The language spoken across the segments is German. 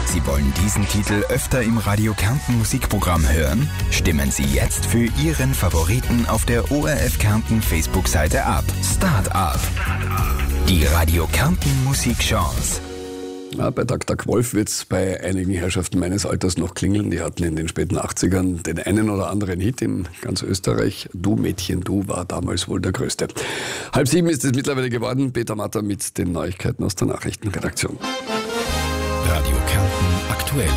Sie wollen diesen Titel öfter im Radio Kärnten Musikprogramm hören? Stimmen Sie jetzt für Ihren Favoriten auf der ORF Kärnten Facebook-Seite ab. Start up. Die Radio Kärnten Musikchance. Ja, bei Dr. Wolf wird es bei einigen Herrschaften meines Alters noch klingeln. Die hatten in den späten 80ern den einen oder anderen Hit in ganz Österreich. Du Mädchen, du war damals wohl der größte. 6:30 ist es mittlerweile geworden. Peter Matter mit den Neuigkeiten aus der Nachrichtenredaktion. Radio Kärnten aktuell.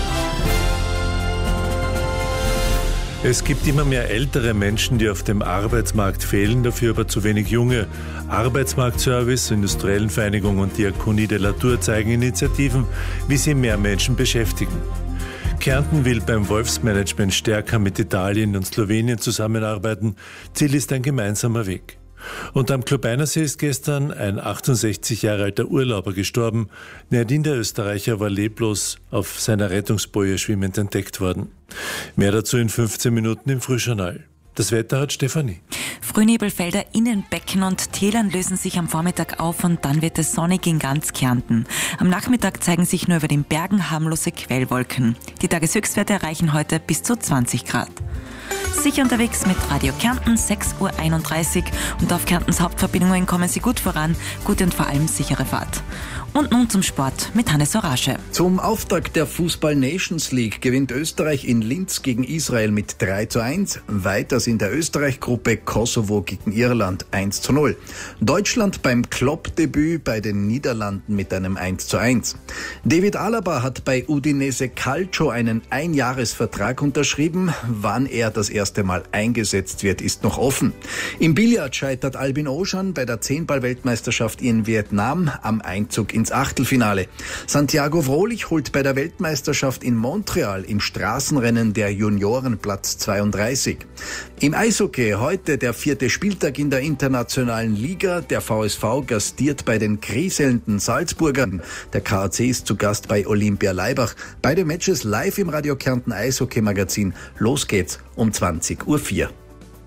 Es gibt immer mehr ältere Menschen, die auf dem Arbeitsmarkt fehlen, dafür aber zu wenig junge. Arbeitsmarktservice, Industriellen Vereinigung und Diakonie de la Tour zeigen Initiativen, wie sie mehr Menschen beschäftigen. Kärnten will beim Wolfsmanagement stärker mit Italien und Slowenien zusammenarbeiten. Ziel ist ein gemeinsamer Weg. Und am Klobeinersee ist gestern ein 68 Jahre alter Urlauber gestorben. Nadine, der Österreicher, war leblos auf seiner Rettungsboje schwimmend entdeckt worden. Mehr dazu in 15 Minuten im Frühjournal. Das Wetter hat Stefanie. Frühnebelfelder in den Becken und Tälern lösen sich am Vormittag auf und dann wird es sonnig in ganz Kärnten. Am Nachmittag zeigen sich nur über den Bergen harmlose Quellwolken. Die Tageshöchstwerte erreichen heute bis zu 20 Grad. Sicher unterwegs mit Radio Kärnten, 6:31 Uhr und auf Kärntens Hauptverbindungen kommen Sie gut voran, gute und vor allem sichere Fahrt. Und nun zum Sport mit Hannes Orasche. Zum Auftakt der Fußball-Nations League gewinnt Österreich in Linz gegen Israel mit 3:1. Weiters in der Österreich-Gruppe Kosovo gegen Irland 1:0. Deutschland beim Klopp-Debüt bei den Niederlanden mit einem 1:1. David Alaba hat bei Udinese Calcio einen Einjahresvertrag unterschrieben. Wann er das erste Mal eingesetzt wird, ist noch offen. Im Billard scheitert Albin Ocean bei der 10-Ball-Weltmeisterschaft in Vietnam am Einzug ins Achtelfinale. Santiago Vrolich holt bei der Weltmeisterschaft in Montreal im Straßenrennen der Junioren Platz 32. Im Eishockey heute der 4. Spieltag in der internationalen Liga. Der VSV gastiert bei den kriselnden Salzburgern. Der KAC ist zu Gast bei Olympia Laibach. Beide Matches live im Radio Kärnten Eishockey-Magazin. Los geht's um 20:04 Uhr.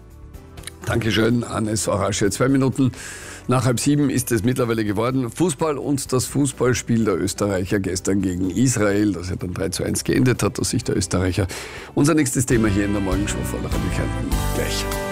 Dankeschön, Hannes Orasche. 2 Minuten nach 6:30 ist es mittlerweile geworden. Fußball und das Fußballspiel der Österreicher gestern gegen Israel, das ja dann 3:1 geendet hat aus Sicht der Österreicher. Unser nächstes Thema hier in der Morgenshow von Radio Kärnten. Gleich.